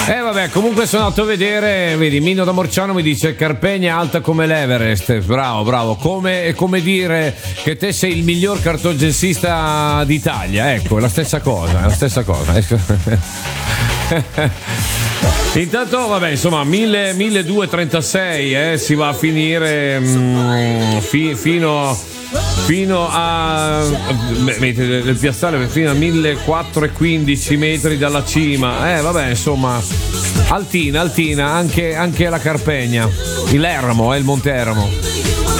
Vabbè, comunque sono andato a vedere, vedi, Mino da Morciano mi dice Carpegna è alta come l'Everest. Bravo, come dire che te sei il miglior cartongensista d'Italia, ecco, è la stessa cosa. Intanto, vabbè, insomma, 1236 si va a finire fino a il piazzale fino a 1415 metri dalla cima. Vabbè, insomma, altina anche la Carpegna, il Monte Ermo.